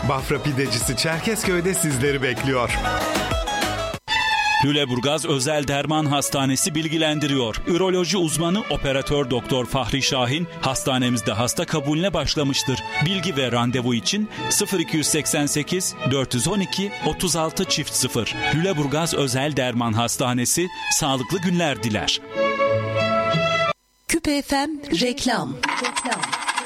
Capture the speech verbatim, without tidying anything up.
Bafra Pidecisi Çerkezköy'de sizleri bekliyor. Lüleburgaz Özel Derman Hastanesi bilgilendiriyor. Üroloji uzmanı operatör doktor Fahri Şahin hastanemizde hasta kabulüne başlamıştır. Bilgi ve randevu için sıfır iki seksen sekiz dört on iki otuz altı çift sıfır. Lüleburgaz Özel Derman Hastanesi sağlıklı günler diler. Küpe F M reklam. reklam.